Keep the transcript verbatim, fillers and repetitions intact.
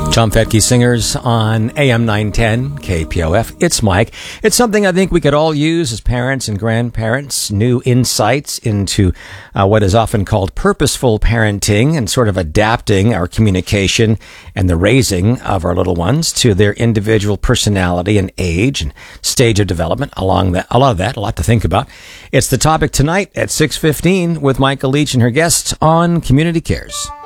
Tom Fetke Singers on A M nine ten K P O F. It's Mike. It's something I think we could all use as parents and grandparents, new insights into uh, what is often called purposeful parenting and sort of adapting our communication and the raising of our little ones to their individual personality and age and stage of development. Along that, a lot of that, a lot to think about. It's the topic tonight at six fifteen with Michael Leach and her guests on Community Cares.